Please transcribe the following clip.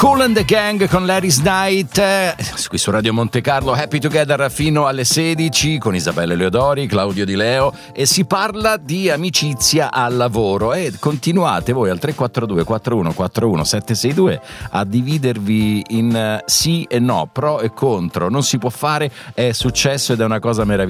Kool and the Gang con Larry's Night, qui su Radio Monte Carlo, Happy Together fino alle 16 con Isabella Leodori, Claudio Di Leo, e si parla di amicizia al lavoro e continuate voi al 342 4141 762 a dividervi in sì e no, pro e contro. Non si può fare, è successo ed è una cosa meravigliosa.